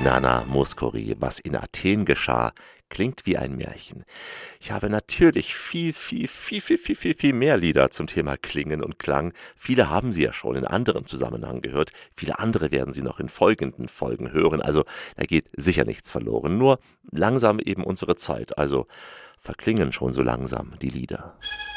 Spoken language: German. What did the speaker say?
Nana Mouskouri, was in Athen geschah, klingt wie ein Märchen. Ich habe natürlich viel mehr Lieder zum Thema Klingen und Klang. Viele haben Sie ja schon in anderem Zusammenhang gehört. Viele andere werden Sie noch in folgenden Folgen hören. Also da geht sicher nichts verloren. Nur langsam eben unsere Zeit. Also verklingen schon so langsam die Lieder.